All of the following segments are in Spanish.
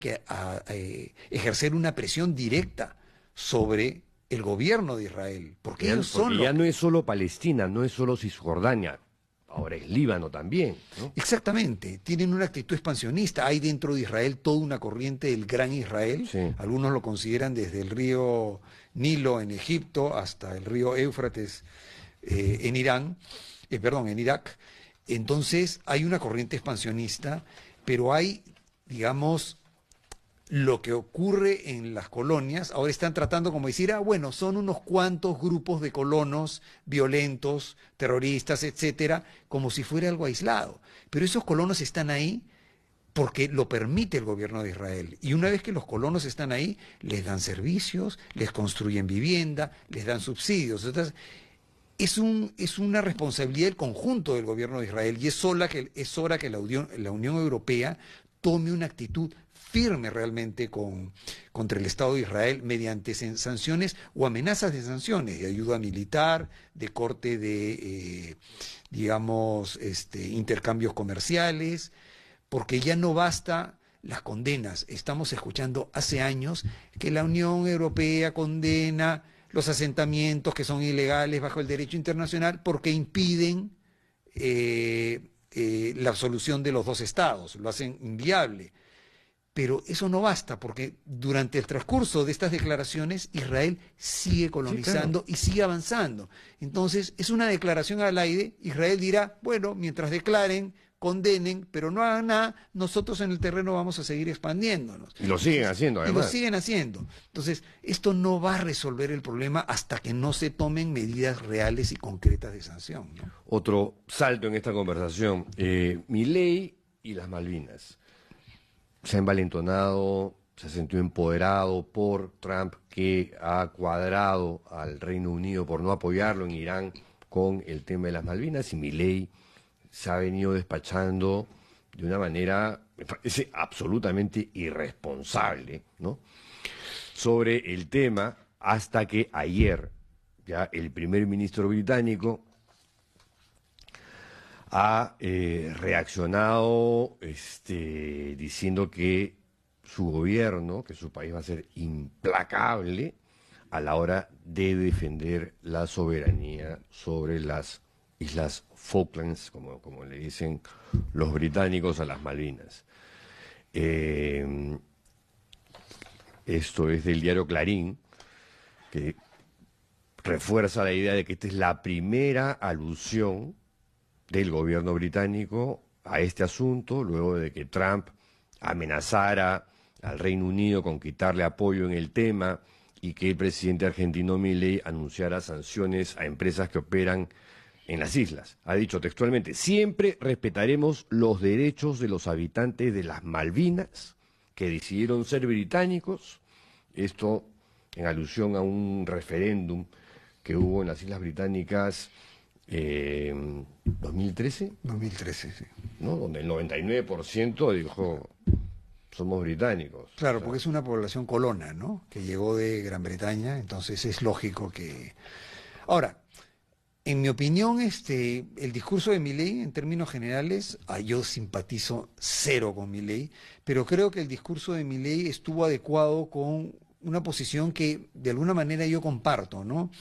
ejercer una presión directa sobre el gobierno de Israel, porque ellos son porque ya no es solo Palestina, no es solo Cisjordania, ahora es Líbano también, ¿no? Exactamente, tienen una actitud expansionista. Hay dentro de Israel toda una corriente del Gran Israel. Sí. Algunos lo consideran desde el río Nilo en Egipto hasta el río Éufrates en Irán, perdón, en Irak. Entonces hay una corriente expansionista, pero hay, digamos, lo que ocurre en las colonias. Ahora están tratando como decir, bueno, son unos cuantos grupos de colonos violentos, terroristas, etcétera, como si fuera algo aislado. Pero esos colonos están ahí porque lo permite el gobierno de Israel. Y una vez que los colonos están ahí, les dan servicios, les construyen vivienda, les dan subsidios. Entonces, es una responsabilidad del conjunto del gobierno de Israel, y es hora que la Unión Europea tome una actitud firme realmente contra el Estado de Israel mediante sanciones o amenazas de sanciones, de ayuda militar, de corte de, digamos, intercambios comerciales, porque ya no basta las condenas. Estamos escuchando hace años que la Unión Europea condena los asentamientos que son ilegales bajo el derecho internacional porque impiden la solución de los dos estados, lo hacen inviable. Pero eso no basta, porque durante el transcurso de estas declaraciones Israel sigue colonizando, sí, claro, y sigue avanzando. Entonces es una declaración al aire. Israel dirá, bueno, mientras declaren, condenen, pero no hagan nada, nosotros en el terreno vamos a seguir expandiéndonos. Y lo siguen haciendo, Y además. lo siguen haciendo. Entonces, esto no va a resolver el problema hasta que no se tomen medidas reales y concretas de sanción, ¿no? Otro salto en esta conversación, Milei y las Malvinas. Se ha envalentonado, se ha sentido empoderado por Trump, que ha cuadrado al Reino Unido por no apoyarlo en Irán con el tema de las Malvinas, y Milei se ha venido despachando de una manera, me parece, absolutamente irresponsable, ¿no?, sobre el tema, hasta que ayer ya el primer ministro británico ha reaccionado diciendo que su gobierno, que su país va a ser implacable a la hora de defender la soberanía sobre las Islas Falklands, como le dicen los británicos a las Malvinas. Esto es del diario Clarín, que refuerza la idea de que esta es la primera alusión del gobierno británico a este asunto, luego de que Trump amenazara al Reino Unido con quitarle apoyo en el tema y que el presidente argentino Milei anunciara sanciones a empresas que operan en las islas. Ha dicho textualmente: siempre respetaremos los derechos de los habitantes de las Malvinas que decidieron ser británicos. Esto en alusión a un referéndum que hubo en las Islas Británicas 2013, 2013, sí. ¿no?, donde el 99% dijo somos británicos. Claro, porque es una población colona, ¿no?, que llegó de Gran Bretaña, entonces es lógico que... Ahora, en mi opinión, el discurso de Milei, en términos generales, yo simpatizo cero con Milei, pero creo que el discurso de Milei estuvo adecuado con una posición que de alguna manera yo comparto, ¿no?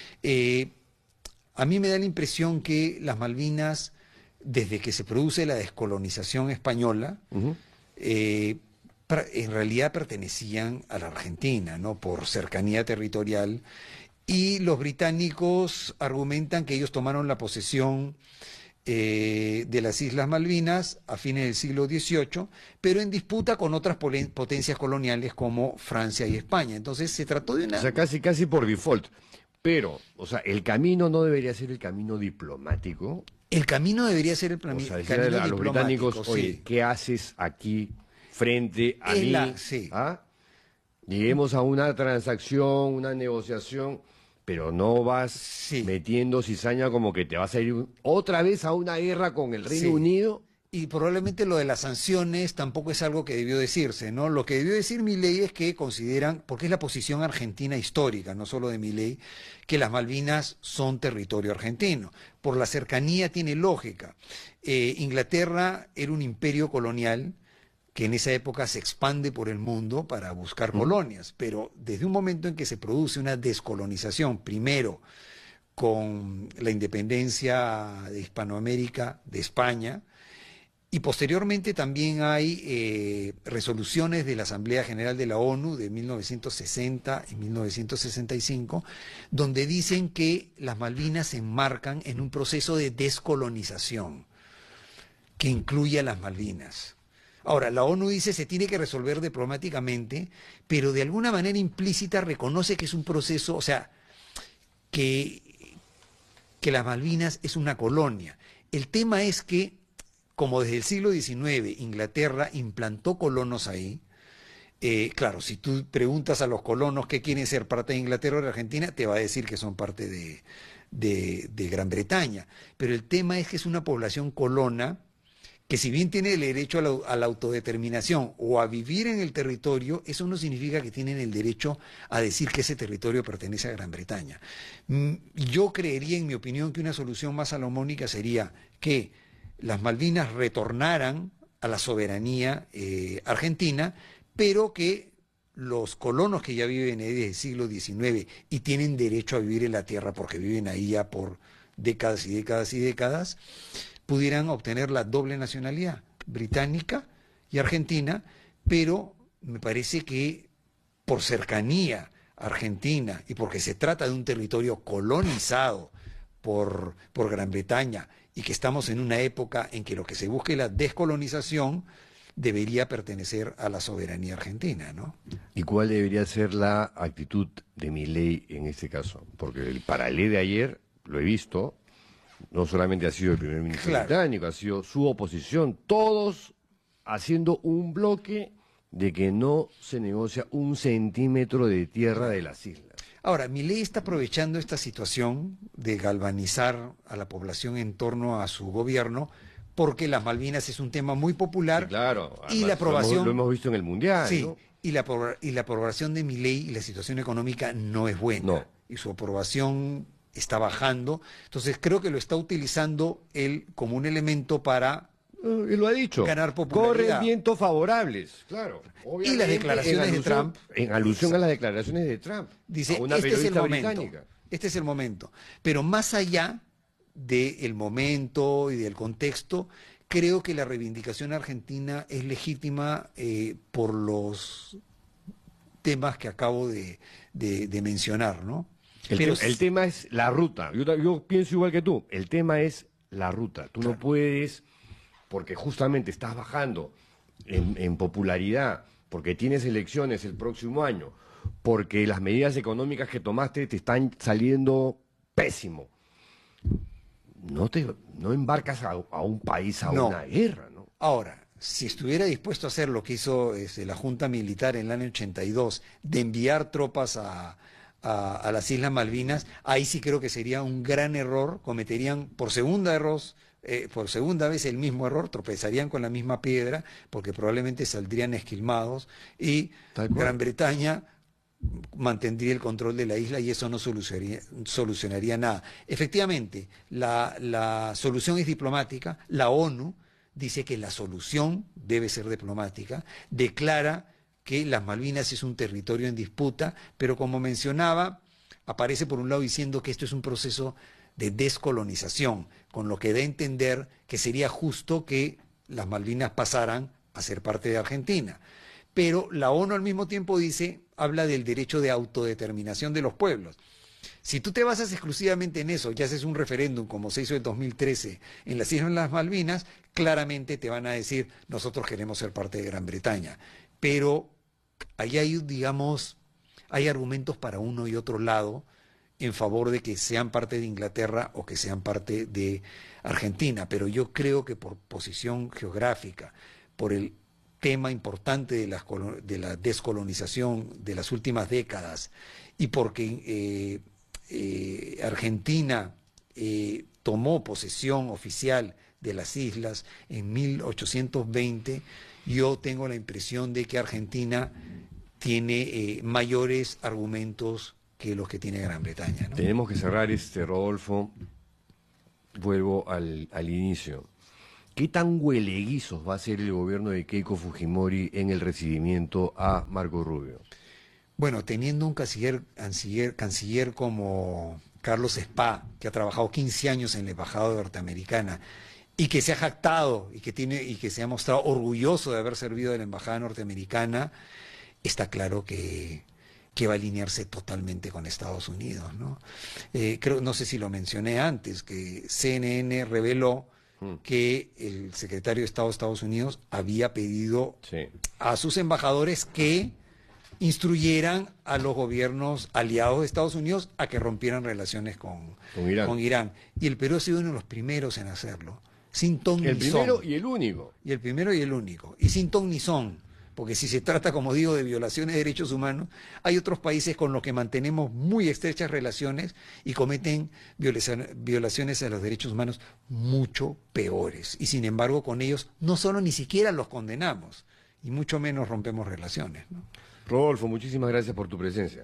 A mí me da la impresión que las Malvinas, desde que se produce la descolonización española, en realidad pertenecían a la Argentina, ¿no?, por cercanía territorial, y los británicos argumentan que ellos tomaron la posesión de las Islas Malvinas a fines del siglo XVIII, pero en disputa con otras potencias coloniales como Francia y España. Entonces se trató de una... O sea, casi por default. Pero, o sea, el camino no debería ser el camino diplomático. El camino debería ser el O sea, camino decirle a los británicos, diplomático, oye, sí. ¿qué haces aquí frente a mí? Sí. ¿Ah? Lleguemos a una transacción, una negociación, pero no vas metiendo cizaña como que te vas a ir otra vez a una guerra con el Reino Unido. Y probablemente lo de las sanciones tampoco es algo que debió decirse, ¿no? Lo que debió decir Milei es que consideran, porque es la posición argentina histórica, no solo de Milei, que las Malvinas son territorio argentino. Por la cercanía tiene lógica. Inglaterra era un imperio colonial que en esa época se expande por el mundo para buscar colonias, pero desde un momento en que se produce una descolonización, primero con la independencia de Hispanoamérica, de España, y posteriormente también hay resoluciones de la Asamblea General de la ONU de 1960 y 1965, donde dicen que las Malvinas se enmarcan en un proceso de descolonización que incluye a las Malvinas. Ahora, la ONU dice se tiene que resolver diplomáticamente, pero de alguna manera implícita reconoce que es un proceso, o sea, que, que las Malvinas es una colonia. El tema es que, como desde el siglo XIX Inglaterra implantó colonos ahí, claro, si tú preguntas a los colonos qué quieren ser parte de Inglaterra o de Argentina, te va a decir que son parte de Gran Bretaña. Pero el tema es que es una población colona que si bien tiene el derecho a la autodeterminación o a vivir en el territorio, eso no significa que tienen el derecho a decir que ese territorio pertenece a Gran Bretaña. Yo creería, en mi opinión, que una solución más salomónica sería que las Malvinas retornaran a la soberanía argentina, pero que los colonos que ya viven ahí desde el siglo XIX y tienen derecho a vivir en la tierra porque viven ahí ya por décadas y décadas y décadas, pudieran obtener la doble nacionalidad, británica y argentina, pero me parece que por cercanía a Argentina y porque se trata de un territorio colonizado por Gran Bretaña y que estamos en una época en que lo que se busca es la descolonización, debería pertenecer a la soberanía argentina, ¿no? ¿Y cuál debería ser la actitud de Milei en este caso? Porque el paralelo de ayer, lo he visto, no solamente ha sido el primer ministro británico, ha sido su oposición, todos haciendo un bloque de que no se negocia un centímetro de tierra de las islas. Ahora, Milei está aprovechando esta situación de galvanizar a la población en torno a su gobierno, porque las Malvinas es un tema muy popular. Sí, claro, y la aprobación lo hemos visto en el Mundial, sí, ¿no? y la aprobación de Milei y la situación económica no es buena. No. Y su aprobación está bajando. Entonces creo que lo está utilizando él como un elemento para y lo ha dicho, ganar popularidad. corren vientos favorables, claro. Y las declaraciones de Trump. En alusión a las declaraciones de Trump. Dice, a una este es el periodista momento. británica. Este es el momento. Pero más allá del momento y del contexto, creo que la reivindicación argentina es legítima por los temas que acabo de mencionar, ¿no? El tema es la ruta. Yo pienso igual que tú. El tema es la ruta. Tú no puedes, porque justamente estás bajando en popularidad, porque tienes elecciones el próximo año, porque las medidas económicas que tomaste te están saliendo pésimo. No embarcas a un país a una guerra, ¿no? Ahora, si estuviera dispuesto a hacer lo que hizo la Junta Militar en el año 82, de enviar tropas a las Islas Malvinas, ahí sí creo que sería un gran error, cometerían por segunda vez el mismo error, tropezarían con la misma piedra, porque probablemente saldrían esquilmados y Gran Bretaña mantendría el control de la isla y eso no solucionaría nada. Efectivamente, la solución es diplomática, la ONU dice que la solución debe ser diplomática, declara que las Malvinas es un territorio en disputa, pero como mencionaba, aparece por un lado diciendo que esto es un proceso de descolonización, con lo que da a entender que sería justo que las Malvinas pasaran a ser parte de Argentina. Pero la ONU al mismo tiempo habla del derecho de autodeterminación de los pueblos. Si tú te basas exclusivamente en eso y haces un referéndum como se hizo en 2013 en las Islas Malvinas, claramente te van a decir, nosotros queremos ser parte de Gran Bretaña. Pero ahí hay, digamos, hay argumentos para uno y otro lado en favor de que sean parte de Inglaterra o que sean parte de Argentina. Pero yo creo que por posición geográfica, por el tema importante de la descolonización de las últimas décadas y porque Argentina tomó posesión oficial de las islas en 1820, yo tengo la impresión de que Argentina tiene mayores argumentos que los que tiene Gran Bretaña, ¿no? Tenemos que cerrar Rodolfo. Vuelvo al inicio. ¿Qué tan hueleguizos va a ser el gobierno de Keiko Fujimori en el recibimiento a Marco Rubio? Bueno, teniendo un canciller como Carlos Spa, que ha trabajado 15 años en la embajada norteamericana y que se ha jactado y que se ha mostrado orgulloso de haber servido en la embajada norteamericana, está claro que va a alinearse totalmente con Estados Unidos, ¿no? No sé si lo mencioné antes, que CNN reveló que el secretario de Estado de Estados Unidos había pedido Sí. a sus embajadores que instruyeran a los gobiernos aliados de Estados Unidos a que rompieran relaciones con Irán. Y el Perú ha sido uno de los primeros en hacerlo, sin ton El ni son. primero y el único. Y el primero y el único, y sin ton ni son, porque si se trata, como digo, de violaciones de derechos humanos, hay otros países con los que mantenemos muy estrechas relaciones y cometen violaciones a los derechos humanos mucho peores. Y sin embargo, con ellos no solo ni siquiera los condenamos, y mucho menos rompemos relaciones, ¿no? Rodolfo, muchísimas gracias por tu presencia.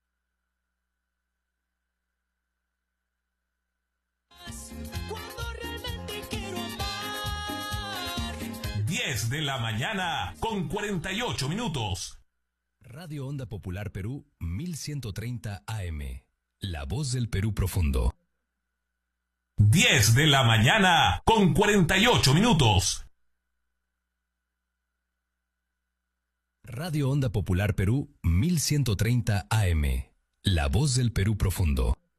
Cuando realmente quiero amar. 10 de la mañana con 48 minutos. Radio Onda Popular Perú 1130 AM. La voz del Perú profundo. 10 de la mañana con 48 minutos. Radio Onda Popular Perú 1130 AM. La voz del Perú profundo.